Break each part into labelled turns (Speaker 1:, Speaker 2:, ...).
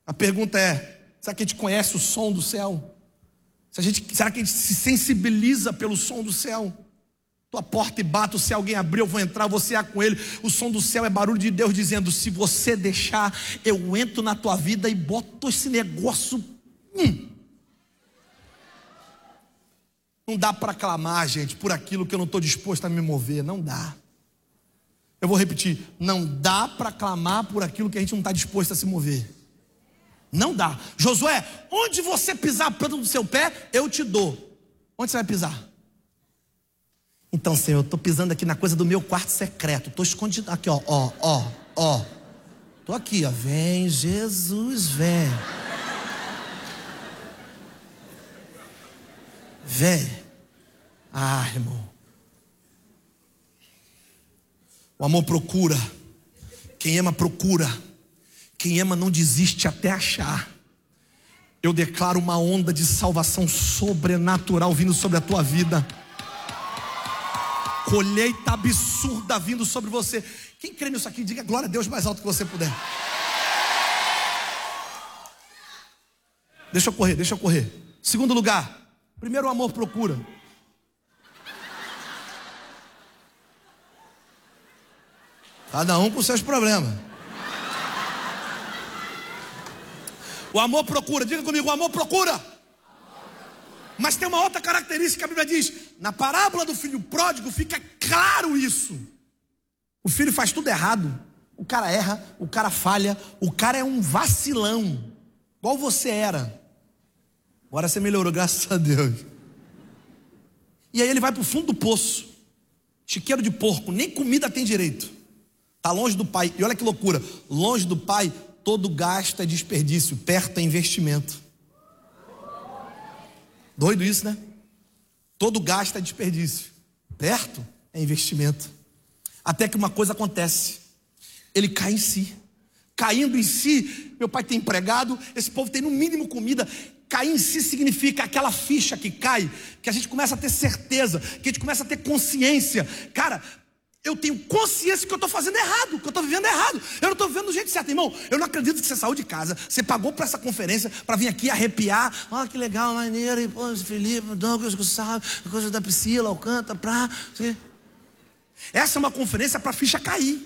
Speaker 1: A pergunta é: será que a gente conhece o som do céu? Será que a gente se sensibiliza pelo som do céu? Tua porta e bato, se alguém abrir eu vou entrar, eu vou cear com ele. O som do céu é barulho de Deus dizendo: se você deixar, eu entro na tua vida e boto esse negócio. Não dá para clamar, gente, por aquilo que eu não estou disposto a me mover. Não dá. Eu vou repetir: não dá para clamar por aquilo que a gente não está disposto a se mover. Não dá. Josué, onde você pisar a planta do seu pé, eu te dou. Onde você vai pisar? Então, Senhor, eu estou pisando aqui na coisa do meu quarto secreto. Estou escondido aqui, ó. Estou aqui, ó. Vem, Jesus, vem. Vem. Ah, irmão. O amor procura. Quem ama procura. Quem ama não desiste até achar. Eu declaro uma onda de salvação sobrenatural vindo sobre a tua vida. Colheita absurda vindo sobre você. Quem crê nisso aqui, diga glória a Deus mais alto que você puder. Deixa eu correr. Segundo lugar, primeiro o amor procura. Cada um com seus problemas. O amor procura, diga comigo, o amor procura. Mas tem uma outra característica que a Bíblia diz. Na parábola do filho pródigo fica claro isso. O filho faz tudo errado. O cara erra, o cara falha. O cara é um vacilão. Igual você era. Agora você melhorou, graças a Deus. E aí ele vai para o fundo do poço. Chiqueiro de porco, nem comida tem direito. Está longe do pai. E olha que loucura. Longe do pai, todo gasto é desperdício. Perto é investimento. Doido isso, né? Todo gasto é desperdício. Perto é investimento. Até que uma coisa acontece. Ele cai em si. Caindo em si, meu pai tem empregado, esse povo tem no mínimo comida. Cair em si significa aquela ficha que cai, que a gente começa a ter certeza, que a gente começa a ter consciência. Cara, eu tenho consciência que eu estou fazendo errado, que eu estou vivendo errado. Eu não estou vivendo do jeito certo, irmão. Eu não acredito que você saiu de casa, você pagou para essa conferência, para vir aqui arrepiar. Olha que legal, maneiro, e pô, Felipe, Douglas, Gustavo, coisa da Priscila, Alcântara, Essa é uma conferência para a ficha cair.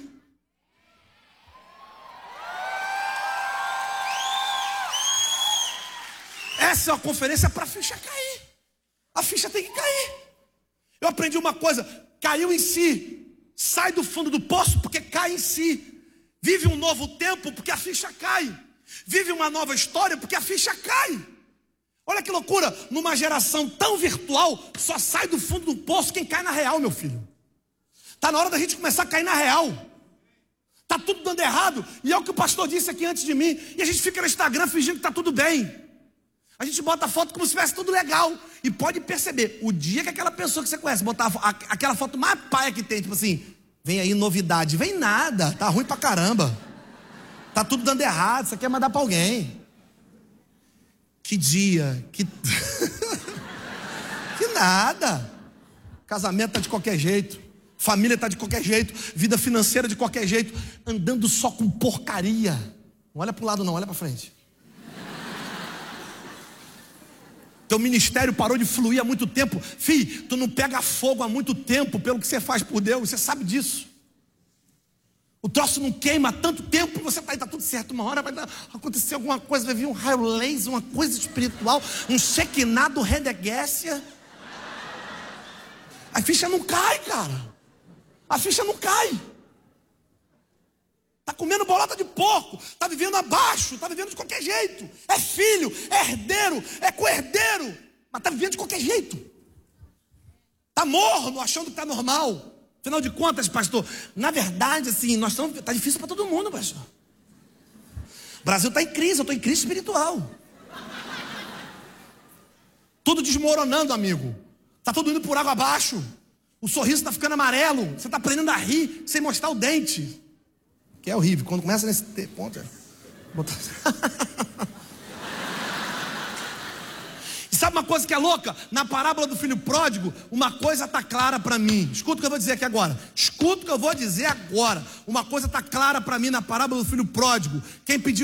Speaker 1: Essa é uma conferência para a ficha cair. A ficha tem que cair. Eu aprendi uma coisa: caiu em si. Sai do fundo do poço porque cai em si. Vive um novo tempo porque a ficha cai. Vive uma nova história porque a ficha cai. Olha que loucura. Numa geração tão virtual, só sai do fundo do poço quem cai na real, meu filho. Está na hora da gente começar a cair na real. Está tudo dando errado. E é o que o pastor disse aqui antes de mim. E a gente fica no Instagram fingindo que está tudo bem. A gente bota a foto como se tivesse tudo legal. E pode perceber, o dia que aquela pessoa que você conhece botar aquela foto mais paia que tem, tipo assim, vem aí novidade. Vem nada, tá ruim pra caramba. Tá tudo dando errado, você quer mandar pra alguém. Que dia, que nada. Casamento tá de qualquer jeito. Família tá de qualquer jeito. Vida financeira de qualquer jeito. Andando só com porcaria. Não olha pro lado não, olha pra frente. Teu ministério parou de fluir há muito tempo. Filho, tu não pega fogo há muito tempo pelo que você faz por Deus. Você sabe disso. O troço não queima há tanto tempo. Você tá tudo certo. Uma hora vai acontecer alguma coisa. Vai vir um raio laser, uma coisa espiritual. Um Shekinah do Redegécia. A ficha não cai, cara. A ficha não cai. Está comendo bolota de porco, está vivendo abaixo, está vivendo de qualquer jeito. É filho, é herdeiro, é co-herdeiro, mas está vivendo de qualquer jeito. Está morno, achando que está normal. Afinal de contas, pastor, na verdade, assim, está difícil para todo mundo, pastor. O Brasil está em crise, eu estou em crise espiritual. Tudo desmoronando, amigo. Está tudo indo por água abaixo. O sorriso está ficando amarelo. Você está aprendendo a rir sem mostrar o dente. Que é horrível. Quando começa nesse ponto... E sabe uma coisa que é louca? Na parábola do filho pródigo, uma coisa está clara para mim. Escuta o que eu vou dizer aqui agora. Escuta o que eu vou dizer agora. Uma coisa está clara para mim na parábola do filho pródigo. Quem pediu